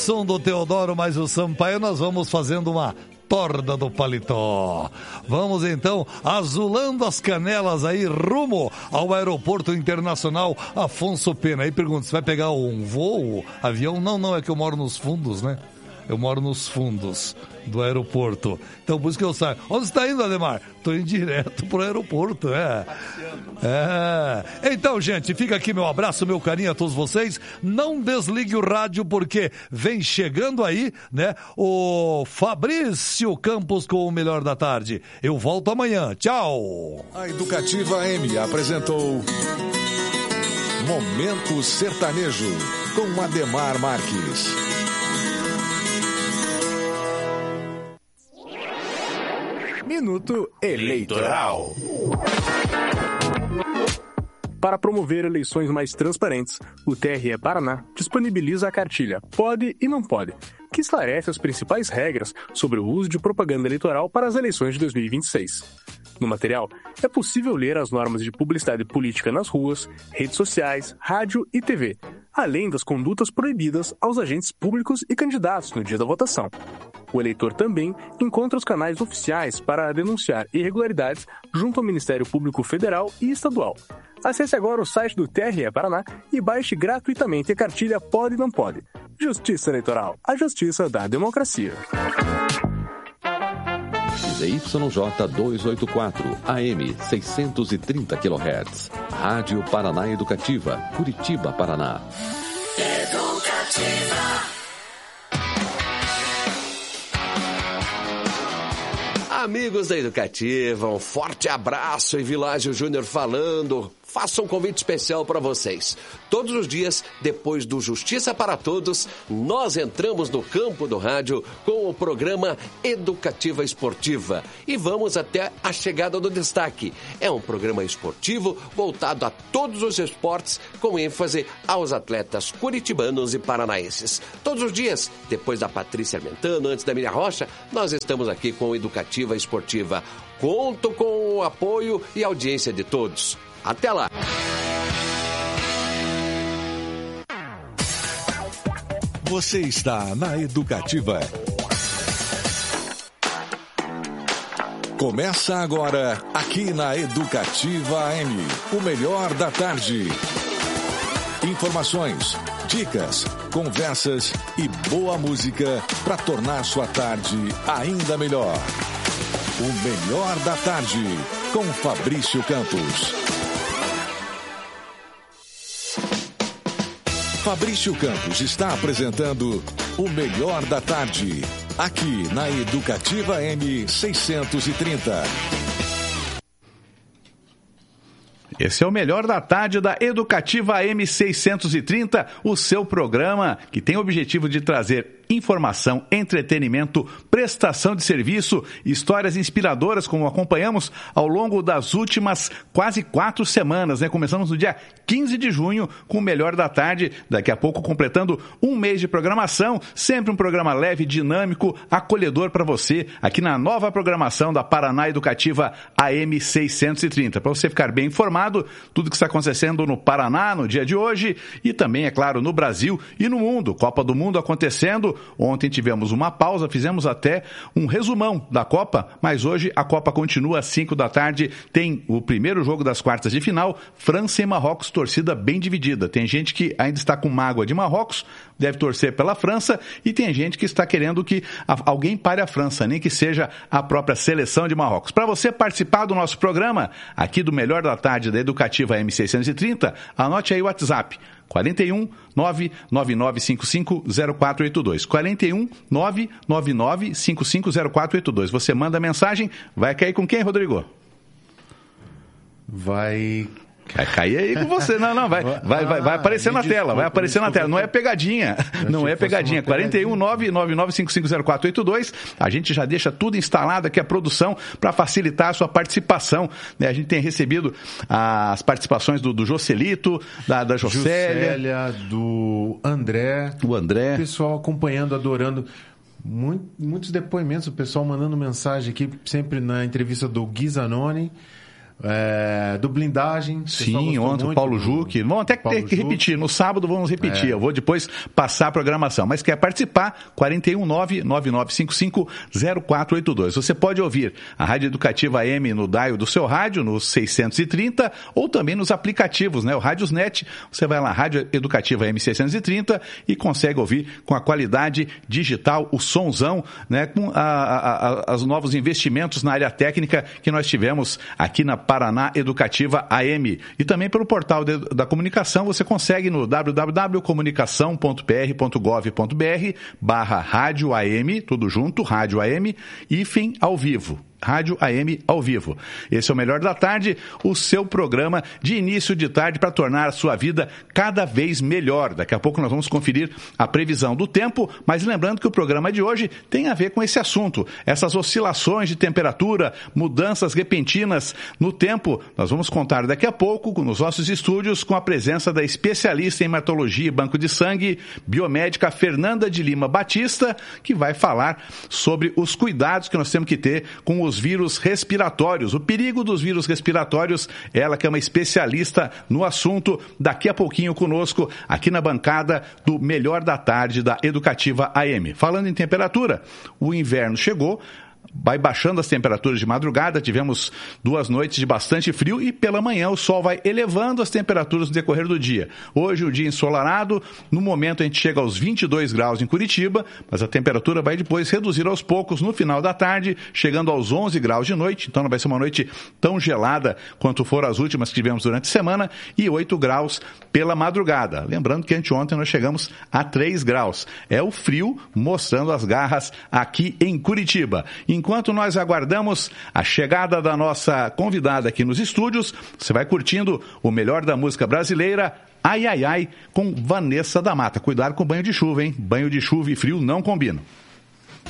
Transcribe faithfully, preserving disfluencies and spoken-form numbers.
Som do Teodoro mais o Sampaio, nós vamos fazendo uma torda do paletó. Vamos então azulando as canelas aí rumo ao Aeroporto Internacional Afonso Pena. Aí pergunta, você vai pegar um voo, avião? Não, não, é que eu moro nos fundos, né? Eu moro nos fundos do aeroporto. Então, por isso que eu saio. Onde você está indo, Ademar? Estou indo direto pro aeroporto, é. é. Então, gente, fica aqui meu abraço, meu carinho a todos vocês. Não desligue o rádio, porque vem chegando aí, né, o Fabrício Campos com o Melhor da Tarde. Eu volto amanhã. Tchau! A Educativa M apresentou Momento Sertanejo com Ademar Marques. Minuto Eleitoral. Para promover eleições mais transparentes, o T R E Paraná disponibiliza a cartilha Pode e Não Pode, que esclarece as principais regras sobre o uso de propaganda eleitoral para as eleições de dois mil e vinte e seis. No material, é possível ler as normas de publicidade política nas ruas, redes sociais, rádio e T V, além das condutas proibidas aos agentes públicos e candidatos no dia da votação. O eleitor também encontra os canais oficiais para denunciar irregularidades junto ao Ministério Público Federal e Estadual. Acesse agora o site do T R E Paraná e baixe gratuitamente a cartilha Pode e Não Pode. Justiça Eleitoral, a justiça da democracia. Z Y J duzentos e oitenta e quatro, A M seiscentos e trinta quilohertz. Rádio Paraná Educativa, Curitiba, Paraná. Educativa. Amigos da Educativa, um forte abraço em Világio Júnior falando. Faço um convite especial para vocês. Todos os dias, depois do Justiça para Todos, nós entramos no campo do rádio com o programa Educativa Esportiva e vamos até a chegada do destaque. É um programa esportivo voltado a todos os esportes, com ênfase aos atletas curitibanos e paranaenses. Todos os dias, depois da Patrícia Armentano, antes da Miriam Rocha, nós estamos aqui com Educativa Esportiva. Conto com o apoio e audiência de todos. Até lá! Você está na Educativa. Começa agora, aqui na Educativa M, o melhor da tarde. Informações, dicas, conversas e boa música para tornar sua tarde ainda melhor. O melhor da tarde, com Fabrício Campos. Fabrício Campos está apresentando o Melhor da Tarde, aqui na Educativa M seiscentos e trinta. Esse é o Melhor da Tarde da Educativa M seiscentos e trinta, o seu programa que tem o objetivo de trazer informação, entretenimento, prestação de serviço, histórias inspiradoras, como acompanhamos ao longo das últimas quase quatro semanas, né? Começamos no dia quinze de junho com o Melhor da Tarde, daqui a pouco completando um mês de programação, sempre um programa leve, dinâmico, acolhedor para você, aqui na nova programação da Paraná Educativa A M seiscentos e trinta, para você ficar bem informado, tudo que está acontecendo no Paraná no dia de hoje e também, é claro, no Brasil e no mundo. Copa do Mundo acontecendo. Ontem tivemos uma pausa, fizemos até um resumão da Copa, mas hoje a Copa continua às cinco da tarde, tem o primeiro jogo das quartas de final, França e Marrocos, torcida bem dividida. Tem gente que ainda está com mágoa de Marrocos, deve torcer pela França, e tem gente que está querendo que alguém pare a França, nem que seja a própria seleção de Marrocos. Para você participar do nosso programa, aqui do Melhor da Tarde da Educativa M seiscentos e trinta, anote aí o WhatsApp, quarenta e um, nove nove nove cinco cinco zero quatro oito dois. quarenta e um, nove nove nove cinco cinco zero quatro oito dois. Você manda a mensagem, vai cair com quem, Rodrigo? Vai... Vai cair aí com você. Não, não, vai, vai, vai, vai aparecer na tela, vai aparecer na tela. Não é pegadinha, não é pegadinha. quarenta e um, nove nove nove cinco cinco zero quatro oito dois. A gente já deixa tudo instalado aqui, a produção, para facilitar a sua participação. A gente tem recebido as participações do, do Jocelito, da, da Jocélia. Jocélia, do André. O André. O pessoal acompanhando, adorando. Muito, muitos depoimentos, o pessoal mandando mensagem aqui, sempre na entrevista do Gui Zanoni. É, do Blindagem. Sim, ontem o Paulo Juque. Vamos até ter que repetir. No sábado vamos repetir. É. Eu vou depois passar a programação. Mas quer participar? quatro um nove, nove nove cinco cinco, zero quatro oito dois. Você pode ouvir a Rádio Educativa A M no dial do seu rádio, no seiscentos e trinta, ou também nos aplicativos, né? O Rádiosnet. Você vai lá, Rádio Educativa A M seiscentos e trinta, e consegue ouvir com a qualidade digital, o sonzão, né? Com a, a, a, os novos investimentos na área técnica que nós tivemos aqui na Paraná Educativa A M. E também pelo portal de, da comunicação, você consegue no w w w ponto comunicação ponto p r ponto gov ponto b r barra rádio A M, tudo junto, rádio A M, hífen ao vivo. Rádio A M ao vivo. Esse é o Melhor da Tarde, o seu programa de início de tarde para tornar a sua vida cada vez melhor. Daqui a pouco nós vamos conferir a previsão do tempo, mas lembrando que o programa de hoje tem a ver com esse assunto, essas oscilações de temperatura, mudanças repentinas no tempo. Nós vamos contar daqui a pouco nos nossos estúdios com a presença da especialista em hematologia e banco de sangue, biomédica Fernanda de Lima Batista, que vai falar sobre os cuidados que nós temos que ter com os Os vírus respiratórios, o perigo dos vírus respiratórios. Ela que é uma especialista no assunto, daqui a pouquinho conosco, aqui na bancada do Melhor da Tarde da Educativa A M. Falando em temperatura, o inverno chegou, vai baixando as temperaturas de madrugada, tivemos duas noites de bastante frio e pela manhã o sol vai elevando as temperaturas no decorrer do dia. Hoje o dia ensolarado, no momento a gente chega aos vinte e dois graus em Curitiba, mas a temperatura vai depois reduzir aos poucos no final da tarde, chegando aos onze graus de noite, então não vai ser uma noite tão gelada quanto foram as últimas que tivemos durante a semana, e oito graus pela madrugada. Lembrando que anteontem nós chegamos a três graus. É o frio mostrando as garras aqui em Curitiba. Enquanto nós aguardamos a chegada da nossa convidada aqui nos estúdios, você vai curtindo o melhor da música brasileira, Ai Ai Ai, com Vanessa da Mata. Cuidado com banho de chuva, hein? Banho de chuva e frio não combinam.